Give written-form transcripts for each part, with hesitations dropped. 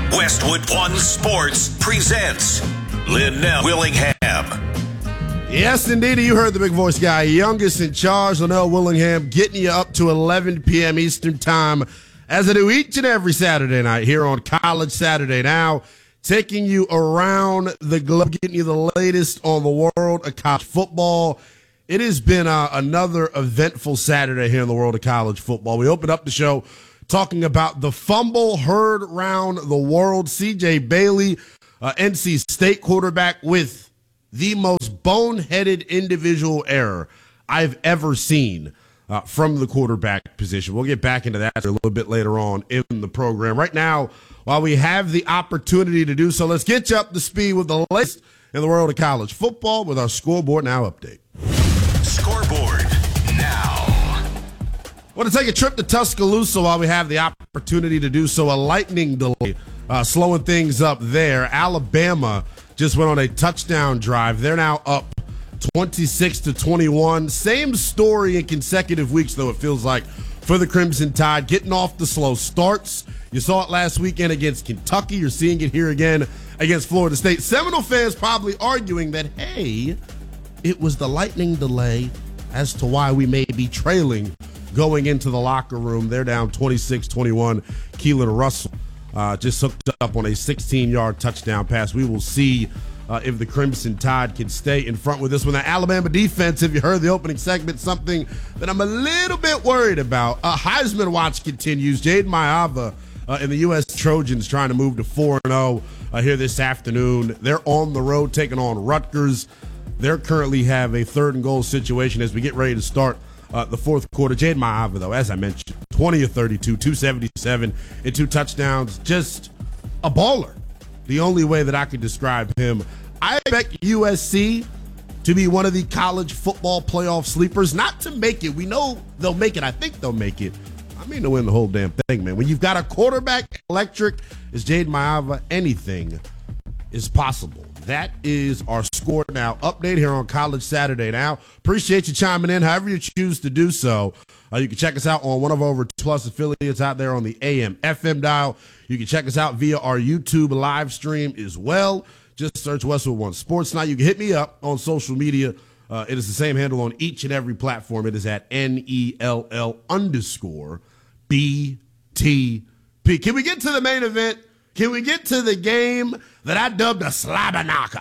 Westwood One Sports presents Linnell Willingham. Yes, indeed. You heard the big voice guy, youngest in charge, Linnell Willingham, getting you up to 11 p.m. Eastern time, as I do each and every Saturday night here on College Saturday Now, taking you around the globe, getting you the latest on the world of college football. It has been another eventful Saturday here in the world of college football. We opened up the show talking about the fumble heard around the world. C.J. Bailey, NC State quarterback, with the most boneheaded individual error I've ever seen from the quarterback position. We'll get back into that a little bit later on in the program. Right now, while we have the opportunity to do so, let's get you up to speed with the latest in the world of college football with our Scoreboard Now update. Scoreboard Now. I want to take a trip to Tuscaloosa while we have the opportunity to do so. A lightning delay slowing things up there. Alabama just went on a touchdown drive. They're now up 26-21. Same story in consecutive weeks, though, it feels like, for the Crimson Tide, getting off the slow starts. You saw it last weekend against Kentucky. You're seeing it here again against Florida State. Seminole fans probably arguing that, hey, it was the lightning delay as to why we may be trailing going into the locker room. They're down 26-21. Keelan Russell just hooked up on a 16-yard touchdown pass. We will see if the Crimson Tide can stay in front with this one. The Alabama defense, if you heard the opening segment, something that I'm a little bit worried about. Heisman watch continues. Jade Maiava and the U.S. Trojans trying to move to 4-0 here this afternoon. They're on the road taking on Rutgers. They currently have a 3rd and goal situation as we get ready to start the fourth quarter. Jade Maiava, though, as I mentioned, 20 of 32, 277, and 2 touchdowns. Just a baller. The only way that I could describe him. I expect USC to be one of the college football playoff sleepers. Not to make it. We know they'll make it. I think they'll make it. I mean to win the whole damn thing, man. When you've got a quarterback electric as Jade Maiava, anything is possible. That is our Score Now update here on College Saturday Now. Appreciate you chiming in, however you choose to do so. You can check us out on one of our over plus affiliates out there on the AM FM dial. You can check us out via our YouTube live stream as well. Just search Westwood One Sports Night. You can hit me up on social media. It is the same handle on each and every platform. It is at NELL_BTP. Can we get to the main event? Can we get to the game that I dubbed a slobber knocker?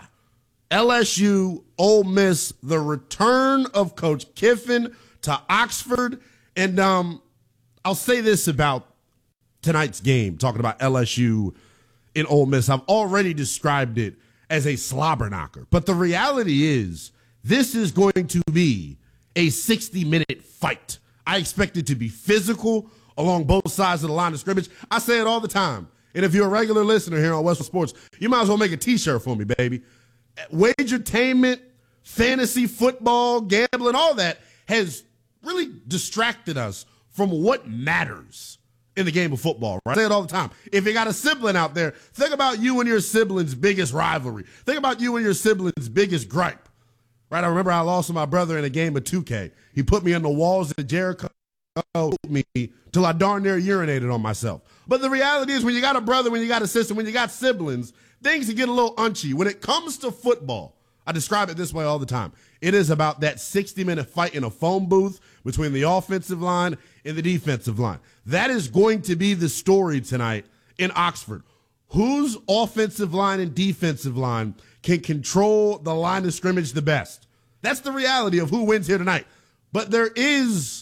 LSU, Ole Miss, the return of Coach Kiffin to Oxford. And I'll say this about tonight's game, talking about LSU in Ole Miss. I've already described it as a slobber knocker. But the reality is, this is going to be a 60-minute fight. I expect it to be physical along both sides of the line of scrimmage. I say it all the time. And if you're a regular listener here on Westwood Sports, you might as well make a T-shirt for me, baby. Wagertainment, fantasy football, gambling, all that has really distracted us from what matters in the game of football, right? I say it all the time. If you got a sibling out there, think about you and your sibling's biggest rivalry. Think about you and your sibling's biggest gripe, right? I remember I lost to my brother in a game of 2K. He put me on the walls of Jericho me till I darn near urinated on myself. But the reality is, when you got a brother, when you got a sister, when you got siblings, things can get a little unchy. When it comes to football, I describe it this way all the time. It is about that 60-minute fight in a phone booth between the offensive line and the defensive line. That is going to be the story tonight in Oxford. Whose offensive line and defensive line can control the line of scrimmage the best? That's the reality of who wins here tonight. But there is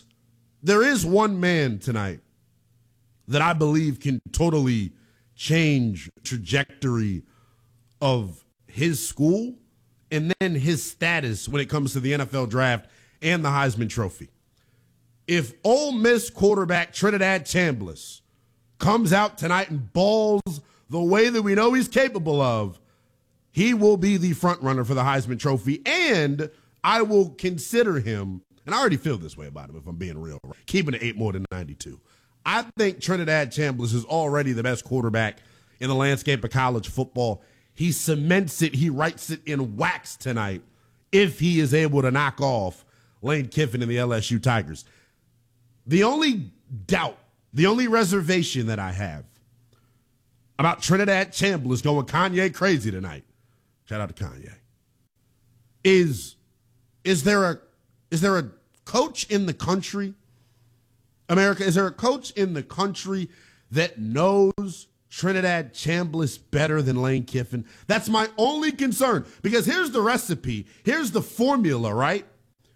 one man tonight that I believe can totally change trajectory of his school and then his status when it comes to the NFL draft and the Heisman Trophy. If Ole Miss quarterback Trinidad Chambliss comes out tonight and balls the way that we know he's capable of, he will be the front runner for the Heisman Trophy, and I will consider him, and I already feel this way about him if I'm being real, right? Keeping it 8 more than 92. I think Trinidad Chambliss is already the best quarterback in the landscape of college football. He cements it, he writes it in wax tonight if he is able to knock off Lane Kiffin and the LSU Tigers. The only doubt, the only reservation that I have about Trinidad Chambliss going Kanye crazy tonight. Shout out to Kanye. Is there a coach in the country, America? Is there a coach in the country that knows Trinidad Chambliss better than Lane Kiffin? That's my only concern, because here's the recipe. Here's the formula, right?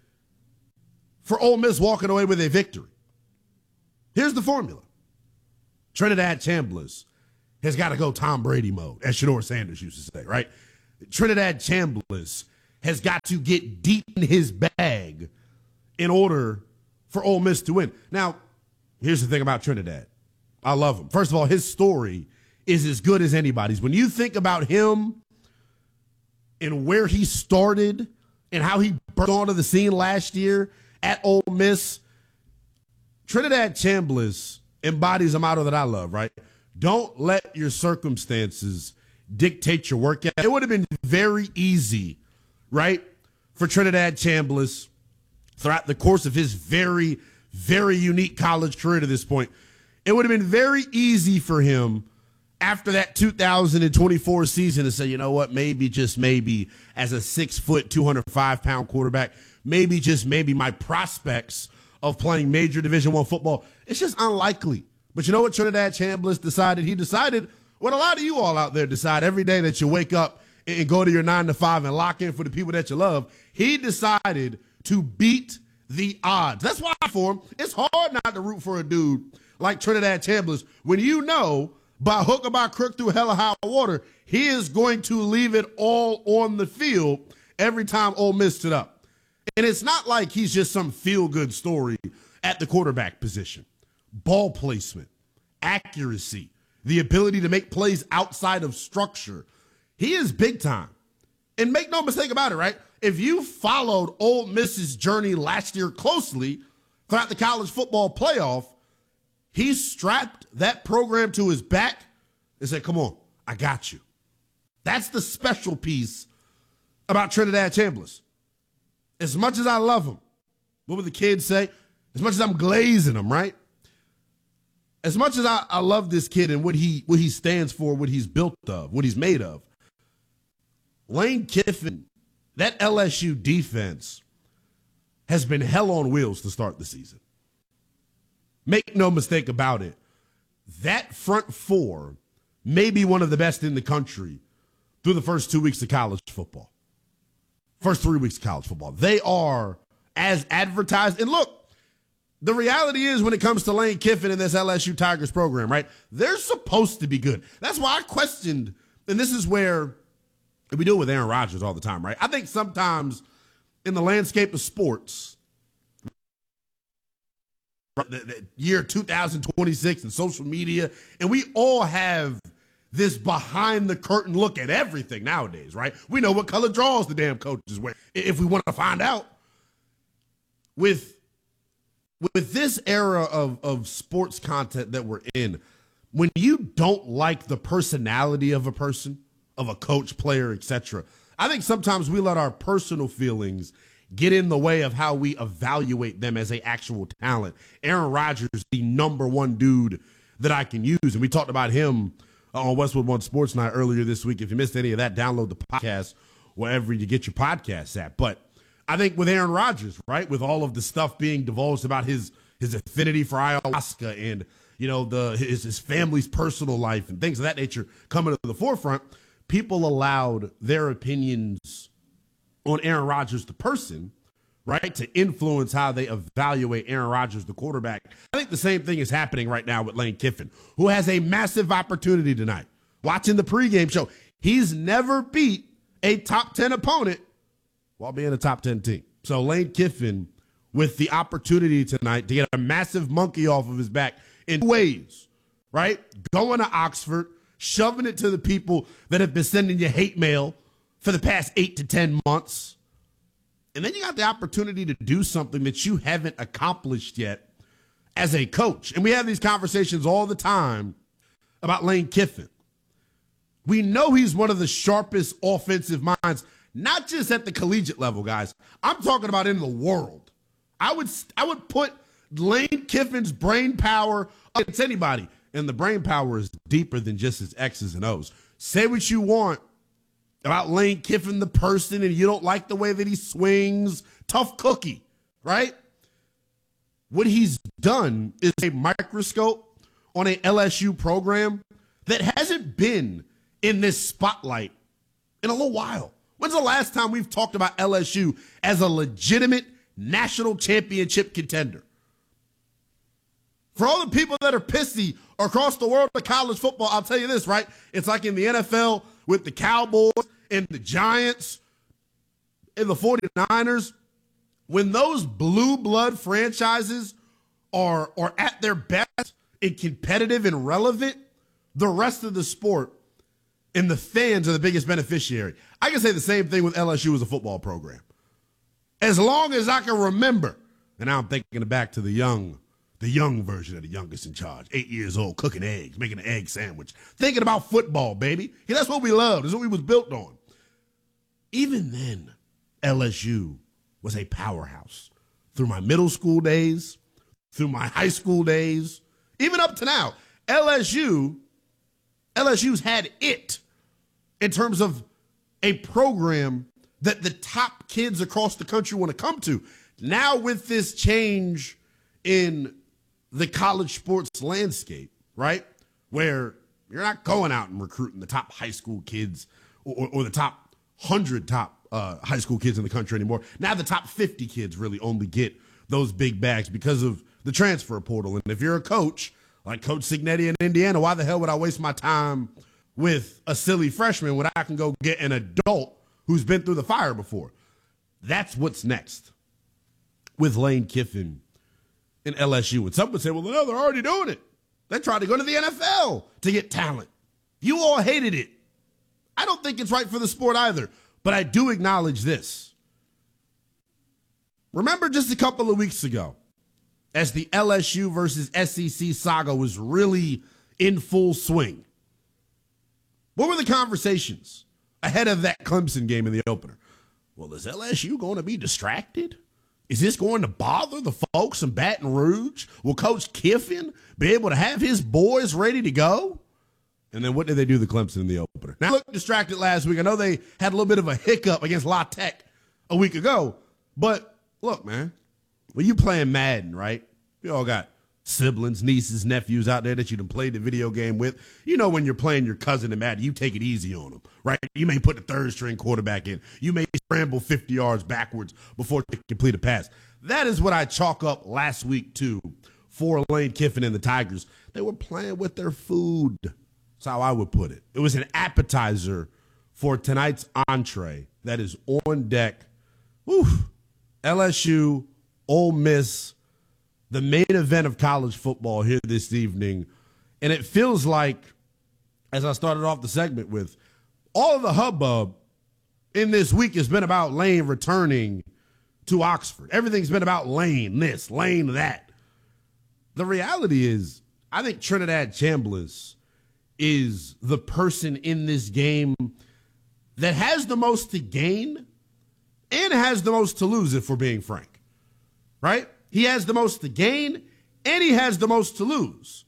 For Ole Miss walking away with a victory. Here's the formula. Trinidad Chambliss has got to go Tom Brady mode, as Shedeur Sanders used to say, right? Trinidad Chambliss has got to get deep in his bag in order for Ole Miss to win. Now, here's the thing about Trinidad. I love him. First of all, his story is as good as anybody's. When you think about him and where he started and how he burst onto the scene last year at Ole Miss, Trinidad Chambliss embodies a motto that I love, right? Don't let your circumstances dictate your work ethic. It would have been very easy, right, for Trinidad Chambliss throughout the course of his very, very unique college career to this point. It would have been very easy for him after that 2024 season to say, you know what, maybe, just maybe, as a 6 foot, 205-pound quarterback, maybe, just maybe, my prospects of playing major Division I football, it's just unlikely. But you know what Trinidad Chambliss decided? He decided what a lot of you all out there decide every day that you wake up and go to your 9 to 5 and lock in for the people that you love. He decided to beat the odds. That's why for him, it's hard not to root for a dude like Trinidad Chambliss when you know by hook or by crook through hell or high water, he is going to leave it all on the field every time Ole Miss stood up. And it's not like he's just some feel-good story at the quarterback position. Ball placement, accuracy, the ability to make plays outside of structure. He is big time. And make no mistake about it, right? If you followed Ole Miss's journey last year closely throughout the college football playoff, he strapped that program to his back and said, come on, I got you. That's the special piece about Trinidad Chambliss. As much as I love him, what would the kids say? As much as I'm glazing him, right? As much as I love this kid and what he stands for, what he's built of, what he's made of, Lane Kiffin, that LSU defense has been hell on wheels to start the season. Make no mistake about it. That front four may be one of the best in the country through the first 2 weeks of college football. First 3 weeks of college football. They are as advertised. And look, the reality is when it comes to Lane Kiffin and this LSU Tigers program, right, they're supposed to be good. That's why I questioned, and this is where we do it with Aaron Rodgers all the time, right? I think sometimes in the landscape of sports, the year 2026 and social media, and we all have this behind-the-curtain look at everything nowadays, right? We know what color draws the damn coaches wear if we want to find out. With this era of sports content that we're in, when you don't like the personality of a person, of a coach, player, etc., I think sometimes we let our personal feelings get in the way of how we evaluate them as an actual talent. Aaron Rodgers, the number one dude that I can use, and we talked about him on Westwood One Sports Night earlier this week. If you missed any of that, download the podcast wherever you get your podcasts at. But I think with Aaron Rodgers, right, with all of the stuff being divulged about his affinity for ayahuasca and, you know, his family's personal life and things of that nature coming to the forefront, people allowed their opinions on Aaron Rodgers, the person, right, to influence how they evaluate Aaron Rodgers, the quarterback. I think the same thing is happening right now with Lane Kiffin, who has a massive opportunity tonight. Watching the pregame show, he's never beat a top 10 opponent while being a top 10 team. So Lane Kiffin with the opportunity tonight to get a massive monkey off of his back in ways, right? Going to Oxford, shoving it to the people that have been sending you hate mail for the past 8 to 10 months. And then you got the opportunity to do something that you haven't accomplished yet as a coach. And we have these conversations all the time about Lane Kiffin. We know he's one of the sharpest offensive minds, not just at the collegiate level, guys. I'm talking about in the world. I would put Lane Kiffin's brain power against anybody. and the brain power is deeper than just his X's and O's. Say what you want about Lane Kiffin, the person, and you don't like the way that he swings. Tough cookie, right? What he's done is a microscope on a LSU program that hasn't been in this spotlight in a little while. When's the last time we've talked about LSU as a legitimate national championship contender? For all the people that are pissy across the world of college football, I'll tell you this, right? It's like in the NFL with the Cowboys and the Giants and the 49ers. When those blue blood franchises are at their best and competitive and relevant, the rest of the sport and the fans are the biggest beneficiary. I can say the same thing with LSU as a football program. As long as I can remember, and now I'm thinking back to the young version of the youngest in charge, 8 years old, cooking eggs, making an egg sandwich, thinking about football, baby. Yeah, that's what we loved. That's what we was built on. Even then, LSU was a powerhouse through my middle school days, through my high school days, even up to now. LSU's had it in terms of a program that the top kids across the country want to come to. Now with this change in the college sports landscape, right, where you're not going out and recruiting the top high school kids or the top 100 top high school kids in the country anymore. Now the top 50 kids really only get those big bags because of the transfer portal. And if you're a coach like Coach Cignetti in Indiana, why the hell would I waste my time with a silly freshman when I can go get an adult who's been through the fire before? That's what's next with Lane Kiffin and LSU. And some would say, well, no, they're already doing it. They tried to go to the NFL to get talent. You all hated it. I don't think it's right for the sport either. But I do acknowledge this. Remember just a couple of weeks ago, as the LSU versus SEC saga was really in full swing, what were the conversations ahead of that Clemson game in the opener? Well, is LSU going to be distracted? Is this going to bother the folks in Baton Rouge? Will Coach Kiffin be able to have his boys ready to go? And then what did they do to Clemson in the opener? Now, look distracted last week. I know they had a little bit of a hiccup against La Tech a week ago. But look, man, when you playing Madden, right? You all got siblings, nieces, nephews out there that you done played the video game with. You know when you're playing your cousin in Madden, you take it easy on them, right? You may put the third-string quarterback in. You may scramble 50 yards backwards before you complete a pass. That is what I chalk up last week, too, for Lane Kiffin and the Tigers. They were playing with their food. That's how I would put it. It was an appetizer for tonight's entree that is on deck. Whew. LSU, Ole Miss, the main event of college football here this evening. And it feels like, as I started off the segment with, all of the hubbub in this week has been about Lane returning to Oxford. Everything's been about Lane this, Lane that. The reality is, I think Trinidad Chambliss is the person in this game that has the most to gain and has the most to lose, if we're being frank, right? He has the most to gain and he has the most to lose.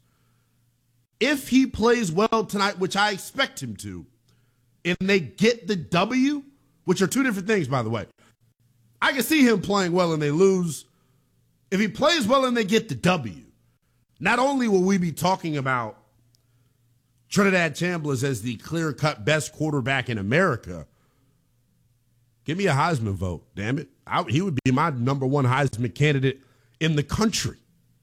If he plays well tonight, which I expect him to, and they get the W, which are two different things, by the way. I can see him playing well and they lose. If he plays well and they get the W, not only will we be talking about Trinidad Chambliss as the clear-cut best quarterback in America, give me a Heisman vote, damn it. He would be my number one Heisman candidate in the country.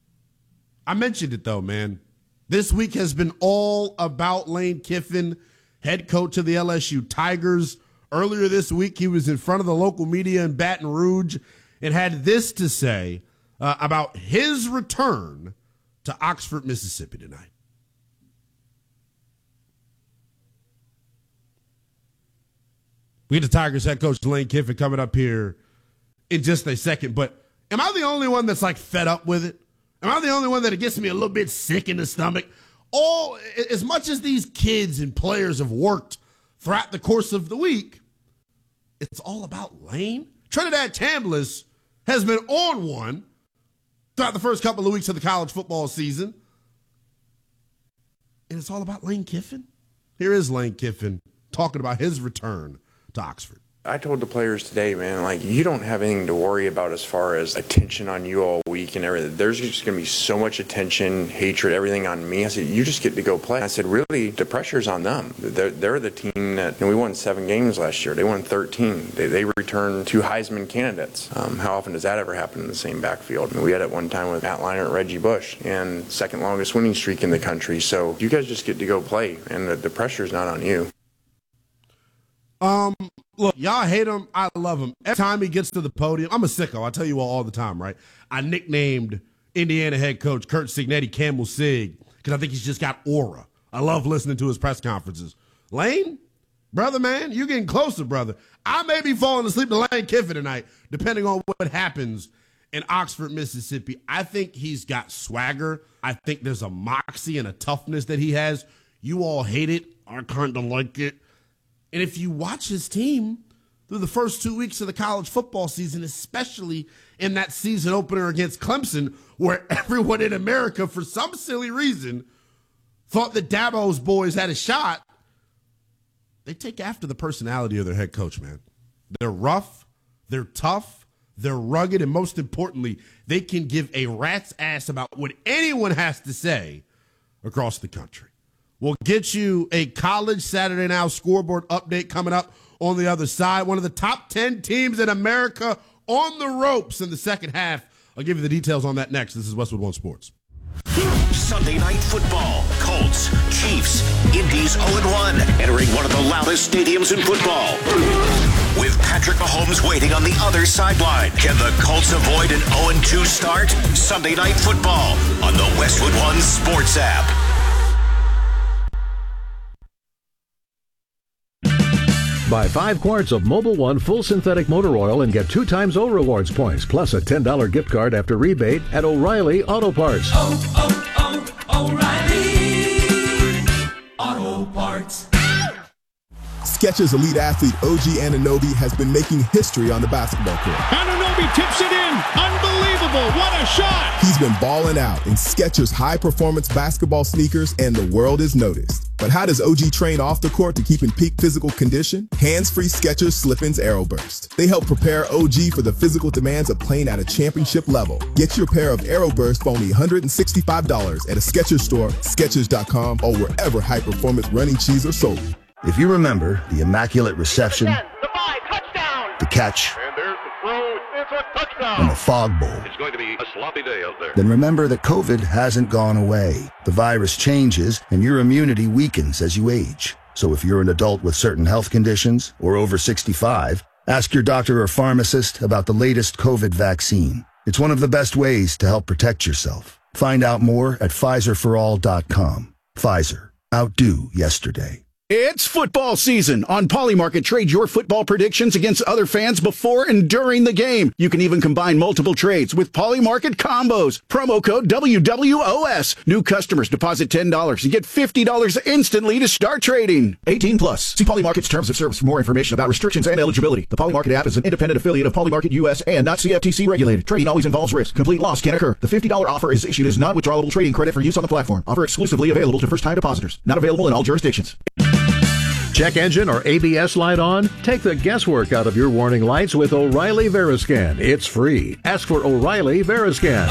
I mentioned it, though, man. This week has been all about Lane Kiffin, head coach of the LSU Tigers. Earlier this week, he was in front of the local media in Baton Rouge and had this to say about his return to Oxford, Mississippi tonight. We get the Tigers head coach Lane Kiffin coming up here in just a second. But am I the only one that's like fed up with it? Am I the only one that it gets me a little bit sick in the stomach? As much as these kids and players have worked throughout the course of the week, it's all about Lane. Trinidad Chambliss has been on one throughout the first couple of weeks of the college football season. and it's all about Lane Kiffin? Here is Lane Kiffin talking about his return to Oxford. I told the players today, man, like, you don't have anything to worry about as far as attention on you all week and everything. There's just going to be so much attention, hatred, everything on me. I said, you just get to go play. I said, really, the pressure's on them. They're the team that, we won 7 games last year. They won 13. They returned 2 Heisman candidates. How often does that ever happen in the same backfield? I mean, we had it one time with Matt Leinart and Reggie Bush, and second longest winning streak in the country. So you guys just get to go play, and the pressure's not on you. Look, y'all hate him. I love him. Every time he gets to the podium, I'm a sicko. I tell you all the time, right? I nicknamed Indiana head coach Curt Cignetti Camel Sig because I think he's just got aura. I love listening to his press conferences. Lane, brother, man, you're getting closer, brother. I may be falling asleep to Lane Kiffin tonight, depending on what happens in Oxford, Mississippi. I think he's got swagger. I think there's a moxie and a toughness that he has. You all hate it. I kind of like it. And if you watch his team through the first 2 weeks of the college football season, especially in that season opener against Clemson, where everyone in America, for some silly reason, thought that Dabo's boys had a shot, they take after the personality of their head coach, man. They're rough, they're tough, they're rugged, and most importantly, they can give a rat's ass about what anyone has to say across the country. We'll get you a College Saturday Now scoreboard update coming up on the other side. One of the top 10 teams in America on the ropes in the second half. I'll give you the details on that next. This is Westwood One Sports. Sunday Night Football. Colts, Chiefs, Indy's 0-1, entering one of the loudest stadiums in football. With Patrick Mahomes waiting on the other sideline, can the Colts avoid an 0-2 start? Sunday Night Football on the Westwood One Sports app. Buy 5 quarts of Mobil 1 full synthetic motor oil and get 2 times O Rewards points, plus a $10 gift card after rebate at O'Reilly Auto Parts. O'Reilly Auto Parts. Skechers elite athlete OG Anunoby has been making history on the basketball court. Anunoby tips it in. Unbelievable. What a shot. He's been balling out in Skechers high-performance basketball sneakers, and the world is noticed. But how does OG train off the court to keep in peak physical condition? Hands-free Skechers Slip-ins Aeroburst. They help prepare OG for the physical demands of playing at a championship level. Get your pair of Aeroburst for only $165 at a Skechers store, Skechers.com, or wherever high-performance running shoes are sold. If you remember the immaculate reception, the catch, and the fog bowl, it's going to be a sloppy day out there. Then remember that COVID hasn't gone away. The virus changes and your immunity weakens as you age. So if you're an adult with certain health conditions or over 65, ask your doctor or pharmacist about the latest COVID vaccine. It's one of the best ways to help protect yourself. Find out more at PfizerForAll.com. Pfizer. Outdo yesterday. It's football season. On Polymarket, trade your football predictions against other fans before and during the game. You can even combine multiple trades with Polymarket combos. Promo code WWOS. New customers deposit $10 and get $50 instantly to start trading. 18 plus. See Polymarket's terms of service for more information about restrictions and eligibility. The Polymarket app is an independent affiliate of Polymarket US and not CFTC regulated. Trading always involves risk. Complete loss can occur. The $50 offer is issued as non-withdrawable trading credit for use on the platform. Offer exclusively available to first-time depositors. Not available in all jurisdictions. Check engine or ABS light on? Take the guesswork out of your warning lights with O'Reilly Veriscan. It's free. Ask for O'Reilly Veriscan.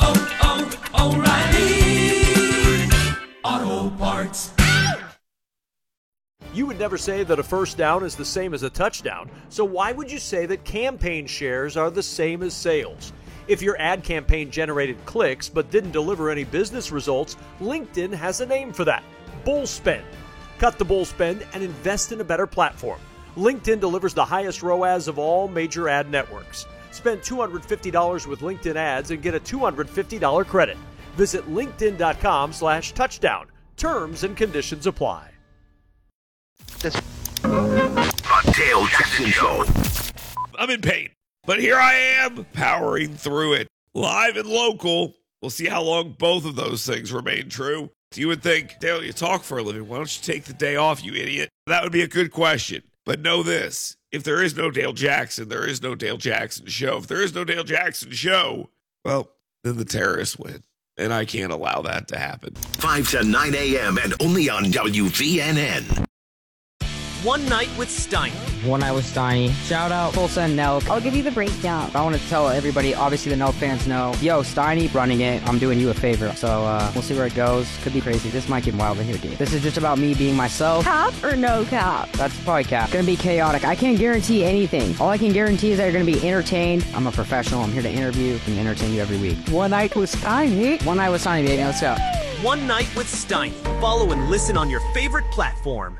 O'Reilly Auto Parts. You would never say that a first down is the same as a touchdown, so why would you say that campaign shares are the same as sales? If your ad campaign generated clicks but didn't deliver any business results, LinkedIn has a name for that: bull spend. Cut the bull spend and invest in a better platform. LinkedIn delivers the highest ROAS of all major ad networks. Spend $250 with LinkedIn ads and get a $250 credit. Visit linkedin.com/touchdown. Terms and conditions apply. The Dale Jackson Show. I'm in pain, but here I am powering through it. Live and local. We'll see how long both of those things remain true. You would think, Dale, you talk for a living. Why don't you take the day off, you idiot? That would be a good question. But know this. If there is no Dale Jackson, there is no Dale Jackson Show. If there is no Dale Jackson Show, well, then the terrorists win. and I can't allow that to happen. 5 to 9 a.m. and only on WVNN. One Night with Steiny. One Night with Steiny. Shout out Full Send Nelk. I'll give you the breakdown. I want to tell everybody, obviously the Nelk fans know, yo, Steiny running it, I'm doing you a favor. So we'll see where it goes. Could be crazy. This might get wild in here, dude. This is just about me being myself. Cap or no cap? That's probably cap. Gonna be chaotic. I can't guarantee anything. All I can guarantee is that you're gonna be entertained. I'm a professional. I'm here to interview and entertain you every week. One Night with Steiny. One Night with Steiny, baby. Let's go. One Night with Steiny. Follow and listen on your favorite platform.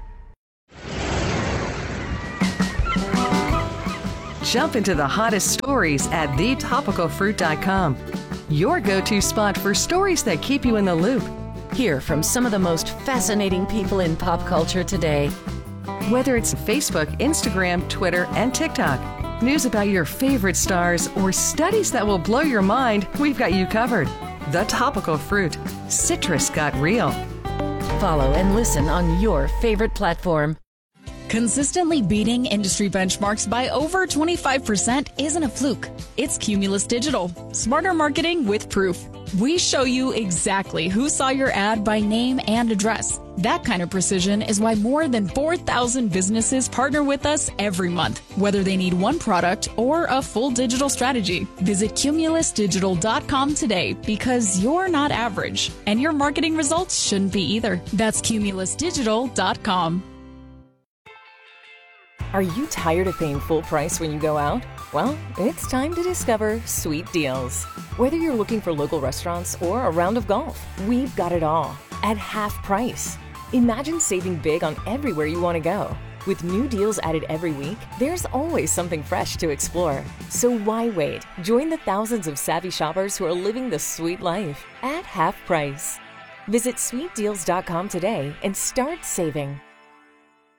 Jump into the hottest stories at thetopicalfruit.com. Your go-to spot for stories that keep you in the loop. Hear from some of the most fascinating people in pop culture today. Whether it's Facebook, Instagram, Twitter, and TikTok, news about your favorite stars, or studies that will blow your mind, we've got you covered. The Topical Fruit. Citrus got real. Follow and listen on your favorite platform. Consistently beating industry benchmarks by over 25% isn't a fluke. It's Cumulus Digital. Smarter marketing with proof. We show you exactly who saw your ad by name and address. That kind of precision is why more than 4,000 businesses partner with us every month, whether they need one product or a full digital strategy. Visit cumulusdigital.com today because you're not average, and your marketing results shouldn't be either. That's cumulusdigital.com. Are you tired of paying full price when you go out? Well, it's time to discover Sweet Deals. Whether you're looking for local restaurants or a round of golf, we've got it all at half price. Imagine saving big on everywhere you want to go. With new deals added every week, there's always something fresh to explore. So why wait? Join the thousands of savvy shoppers who are living the sweet life at half price. Visit sweetdeals.com today and start saving.